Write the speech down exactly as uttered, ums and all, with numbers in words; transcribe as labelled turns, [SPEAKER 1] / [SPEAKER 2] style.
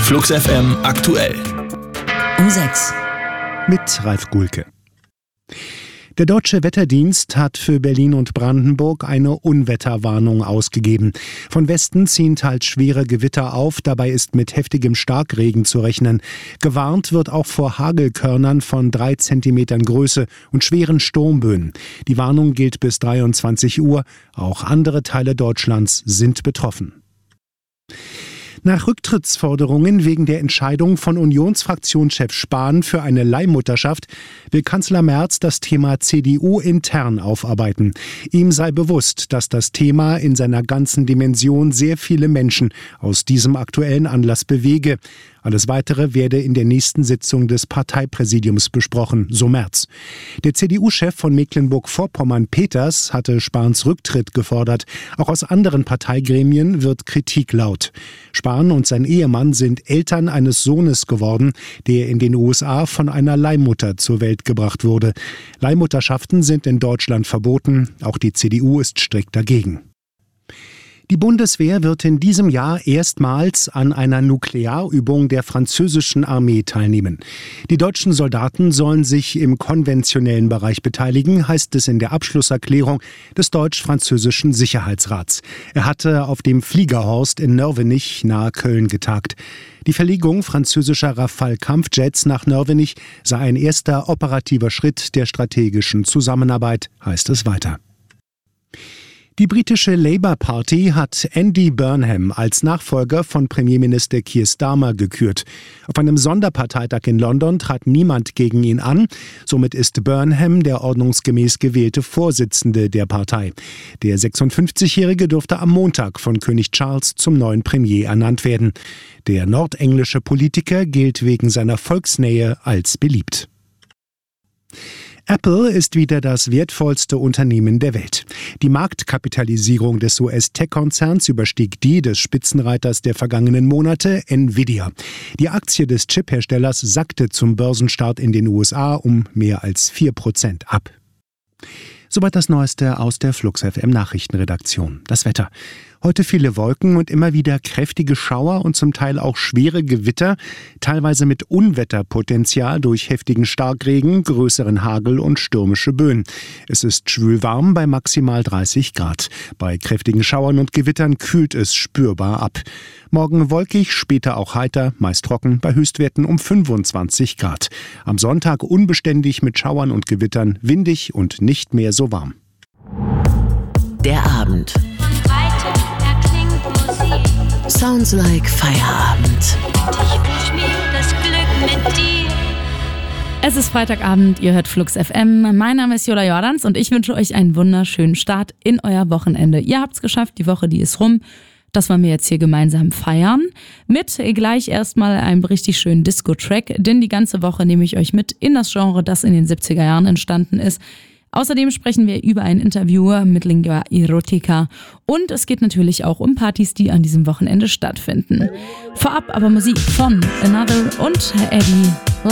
[SPEAKER 1] Flux F M aktuell.
[SPEAKER 2] Um sechs.
[SPEAKER 3] Mit Ralf Gulke. Der Deutsche Wetterdienst hat für Berlin und Brandenburg eine Unwetterwarnung ausgegeben. Von Westen ziehen teils schwere Gewitter auf, dabei ist mit heftigem Starkregen zu rechnen. Gewarnt wird auch vor Hagelkörnern von drei Zentimetern Größe und schweren Sturmböen. Die Warnung gilt bis dreiundzwanzig Uhr. Auch andere Teile Deutschlands sind betroffen. Nach Rücktrittsforderungen wegen der Entscheidung von Unionsfraktionschef Spahn für eine Leihmutterschaft will Kanzler Merz das Thema C D U intern aufarbeiten. Ihm sei bewusst, dass das Thema in seiner ganzen Dimension sehr viele Menschen aus diesem aktuellen Anlass bewege. Alles Weitere werde in der nächsten Sitzung des Parteipräsidiums besprochen, so Merz. Der C D U-Chef von Mecklenburg-Vorpommern, Peters, hatte Spahns Rücktritt gefordert. Auch aus anderen Parteigremien wird Kritik laut. Spahn und sein Ehemann sind Eltern eines Sohnes geworden, der in den U S A von einer Leihmutter zur Welt gebracht wurde. Leihmutterschaften sind in Deutschland verboten. Auch die C D U ist strikt dagegen. Die Bundeswehr wird in diesem Jahr erstmals an einer Nuklearübung der französischen Armee teilnehmen. Die deutschen Soldaten sollen sich im konventionellen Bereich beteiligen, heißt es in der Abschlusserklärung des deutsch-französischen Sicherheitsrats. Er hatte auf dem Fliegerhorst in Nörvenich nahe Köln getagt. Die Verlegung französischer Rafale-Kampfjets nach Nörvenich sei ein erster operativer Schritt der strategischen Zusammenarbeit, heißt es weiter. Die britische Labour Party hat Andy Burnham als Nachfolger von Premierminister Keir Starmer gekürt. Auf einem Sonderparteitag in London trat niemand gegen ihn an. Somit ist Burnham der ordnungsgemäß gewählte Vorsitzende der Partei. Der sechsundfünfzigjährige dürfte am Montag von König Charles zum neuen Premier ernannt werden. Der nordenglische Politiker gilt wegen seiner Volksnähe als beliebt. Apple ist wieder das wertvollste Unternehmen der Welt. Die Marktkapitalisierung des U S-Tech-Konzerns überstieg die des Spitzenreiters der vergangenen Monate, Nvidia. Die Aktie des Chipherstellers sackte zum Börsenstart in den U S A um mehr als vier Prozent ab. Soweit das Neueste aus der Flux F M Nachrichtenredaktion. Das Wetter. Heute viele Wolken und immer wieder kräftige Schauer und zum Teil auch schwere Gewitter, teilweise mit Unwetterpotenzial durch heftigen Starkregen, größeren Hagel und stürmische Böen. Es ist schwül warm bei maximal dreißig Grad. Bei kräftigen Schauern und Gewittern kühlt es spürbar ab. Morgen wolkig, später auch heiter, meist trocken, bei Höchstwerten um fünfundzwanzig Grad. Am Sonntag unbeständig mit Schauern und Gewittern, windig und nicht mehr so warm.
[SPEAKER 2] Der Abend. Sounds like Feierabend.
[SPEAKER 4] Ich wünsch mir das Glück mit dir.
[SPEAKER 5] Es ist Freitagabend, ihr hört Flux F M. Mein Name ist Jola Jordans und ich wünsche euch einen wunderschönen Start in euer Wochenende. Ihr habt's geschafft, die Woche, die ist rum. Das wollen wir jetzt hier gemeinsam feiern. Mit gleich erstmal einem richtig schönen Disco-Track, denn die ganze Woche nehme ich euch mit in das Genre, das in den siebziger Jahren entstanden ist. Außerdem sprechen wir über ein Interview mit Lingua Erotica und es geht natürlich auch um Partys, die an diesem Wochenende stattfinden. Vorab aber Musik von Another und Eddie.